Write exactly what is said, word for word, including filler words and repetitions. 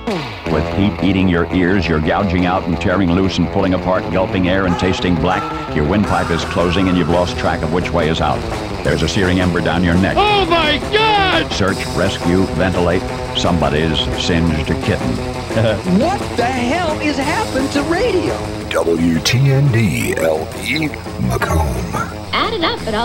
With heat eating your ears, you're gouging out and tearing loose and pulling apart, gulping air and tasting black. Your windpipe is closing and you've lost track of which way is out. There's a searing ember down your neck. Oh my God! Search, rescue, ventilate. Somebody's singed a kitten. What the hell is happened to radio? W T N D L P Macomb. Add it up, but I'll